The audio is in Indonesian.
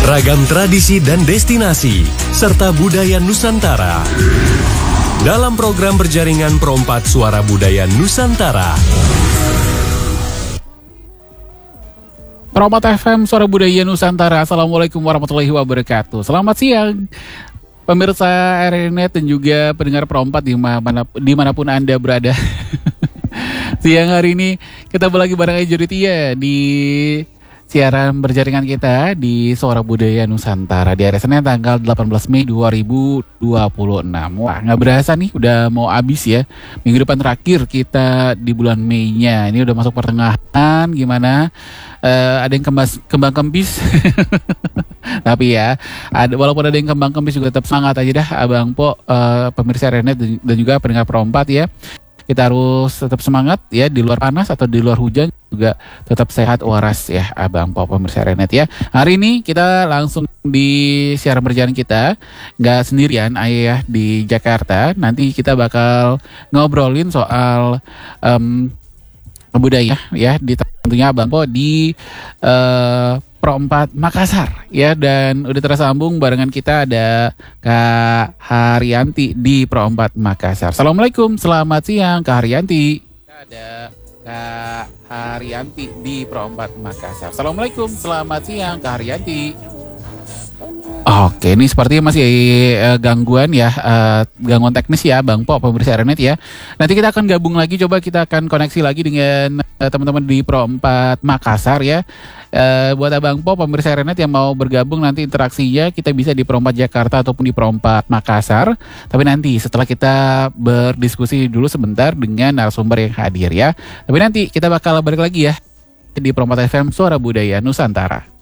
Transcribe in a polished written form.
Ragam tradisi dan destinasi, serta budaya Nusantara. Dalam program berjaringan Perompat Suara Budaya Nusantara. Perompat FM Suara Budaya Nusantara. Assalamualaikum warahmatullahi wabarakatuh. Selamat siang pemirsa RRNet dan juga pendengar Perompat dimanapun Anda berada. Siang hari ini kita lagi bareng Aja Tia di siaran berjaringan kita di Suara Budaya Nusantara di hari Senin tanggal 18 Mei 2026. Wah, nggak berasa nih udah mau habis ya. Minggu depan terakhir kita di bulan Mei-nya. Ini udah masuk pertengahan, gimana? Ada yang kembang kempis. Tapi ya, walaupun ada yang kembang kempis juga tetap semangat aja dah Abang Po, pemirsa RNet dan juga pendengar Perompat ya. Kita harus tetap semangat ya, di luar panas atau di luar hujan juga tetap sehat waras ya Abang Po, pemirsa RNet ya. Hari ini kita langsung di siaran berjalan kita, nggak sendirian ayah di Jakarta. Nanti kita bakal ngobrolin soal budaya ya, di tentunya Abang Po di Perompat Makassar ya, dan udah tersambung barengan kita ada Kak Haryanti di Perompat Makassar. Assalamualaikum, selamat siang Kak Haryanti. Ada Kak Haryanti di Perompat Makassar. Assalamualaikum, selamat siang Kak Haryanti. Oke, ini sepertinya masih gangguan ya, gangguan teknis ya Bang Po, pemirsa RNet ya. Nanti kita akan gabung lagi, coba kita akan koneksi lagi dengan teman-teman di Perompat Makassar ya. Buat Abang Po, pemirsa RNet yang mau bergabung nanti interaksinya kita bisa di Perompat Jakarta ataupun di Perompat Makassar. Tapi nanti setelah kita berdiskusi dulu sebentar dengan narasumber yang hadir ya. Tapi nanti kita bakal balik lagi ya di Perompat FM Suara Budaya Nusantara.